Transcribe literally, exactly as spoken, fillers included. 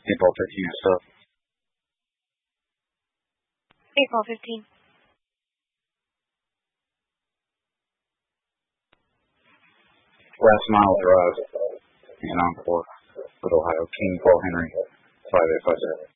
April fifteenth stuff. April fifteenth. Last Mile Drive in Encore with Ohio. King Paul Henry, five eight five zero.